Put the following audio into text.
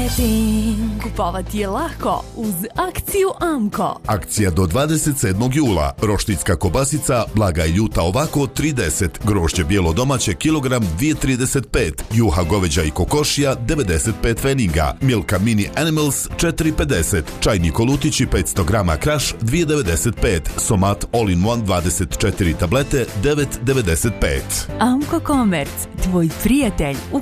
marketing. Kupovati je lako uz akciju Amko. Akcija do 27. jula. Roštiljska kobasica, blaga i ljuta ovako 3,10. Grožđe bijelo domaće kilogram 2,35. Juha goveđa i kokošija 95 pfenninga. Milka mini animals 4,50. Čajni kolutići 500 grama Kraš 2,95. Somat all in one 24 tablete 9,95. Amko Komerc, tvoj prijatelj u